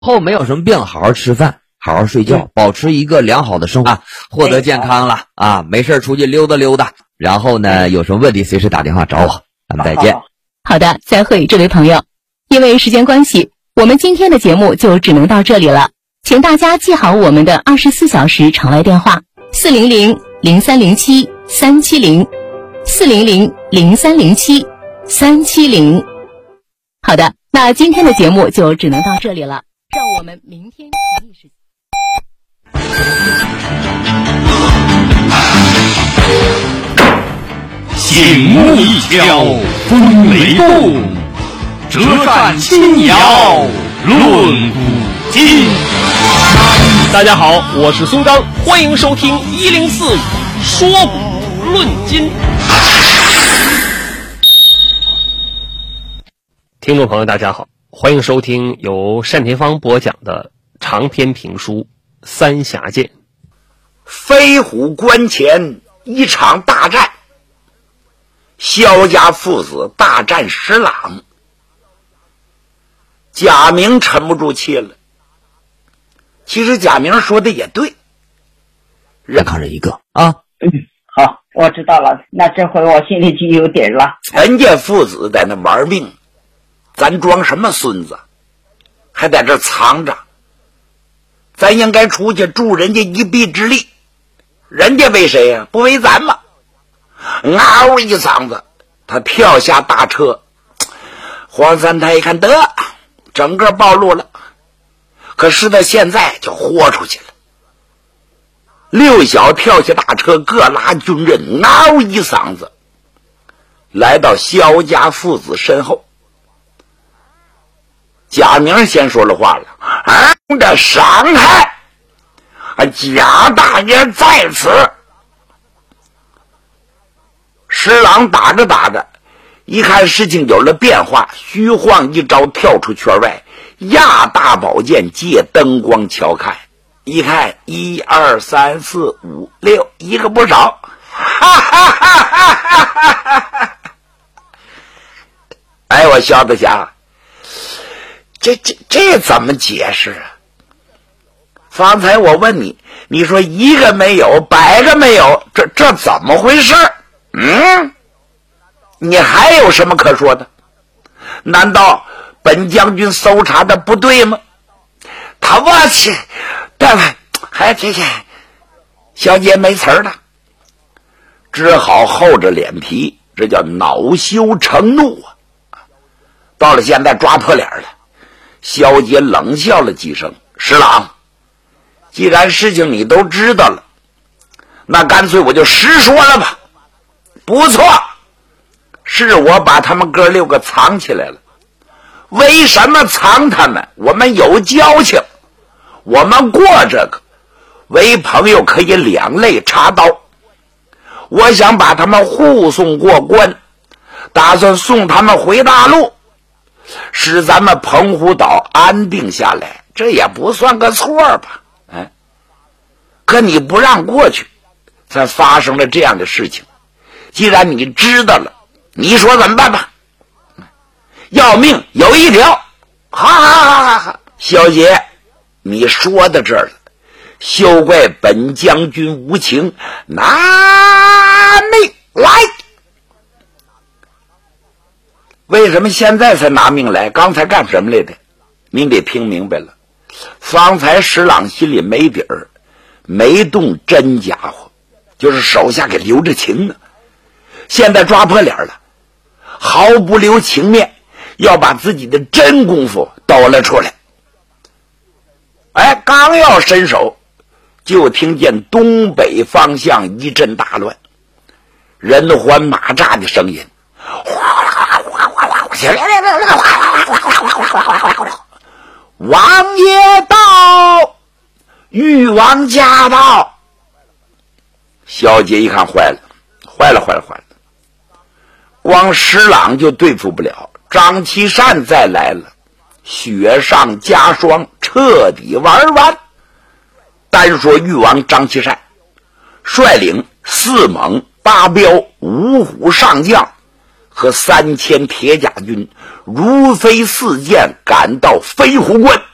后没有什么病，好好吃饭，好好睡觉，保持一个良好的生活，获得健康了啊！没事出去溜达溜达，然后呢，有什么问题随时打电话找我。咱们再见。 好的，再会，这位朋友。因为时间关系，我们今天的节目就只能到这里了，请大家记好我们的24小时场外电话400-0307-370，400-0307-370。好的，那今天的节目就只能到这里了，让我们明天同一时间。 醒目一挑风雷动，折扇轻摇论古今。 大家好，我是孙刚，欢迎收听104说古论今。听众朋友大家好，欢迎收听由单田芳播讲的长篇评书《三峡剑》。 飞虎关前一场大战，萧家父子大战石朗。贾明沉不住气了。其实贾明说的也对， 健康人一个啊。 好，我知道了，那这回我心里就有底了。 人家父子在那玩命，咱装什么孙子，还在这藏着？咱应该出去助人家一臂之力，人家为谁呀？不为咱吗？嗷一嗓子，他跳下大车。黄三太一看，得，整个暴露了。可是他现在就豁出去了。六小跳下大车，各拉军刃，嗷一嗓子，来到萧家父子身后。贾明先说了话了：“这伤害，贾大爷在此。”石朗打着打着，一看事情有了变化，虚晃一招跳出圈外，压大宝剑借灯光瞧看，一看1、2、3、4、5、6，一个不少。哈哈哈哈哈哈！哎，我小子侠，这怎么解释啊？方才我问你，你说一个没有，100个没有，这怎么回事？你还有什么可说的？难道本将军搜查的不对吗？他我去，大夫还这些小姐没词儿了，只好厚着脸皮，这叫恼羞成怒啊！到了现在抓破脸了，萧杰冷笑了几声：“石朗，既然事情你都知道了，那干脆我就实说了吧。不错，是我把他们哥6个藏起来了。为什么藏他们？我们有交情，我们过这个为朋友可以两肋插刀。我想把他们护送过关，打算送他们回大陆，使咱们澎湖岛安定下来，这也不算个错吧？可你不让过去，才发生了这样的事情。既然你知道了，你说怎么办吧？要命有一条。哈，小姐，你说到这儿了，休怪本将军无情，拿命来。为什么现在才拿命来？刚才干什么来的？您得听明白了。方才石朗心里没底儿，没动真家伙，就是手下给留着情呢。现在抓破脸了，毫不留情面，要把自己的真功夫抖了出来。刚要伸手，就听见东北方向一阵大乱，人欢马扎的声音，王爷到，誉王驾到。小姐一看，坏了，光石朗就对付不了，张其善再来了，雪上加霜，彻底玩完。单说誉王张其善率领4猛8彪5虎上将和3000铁甲军如飞似箭赶到飞虎关。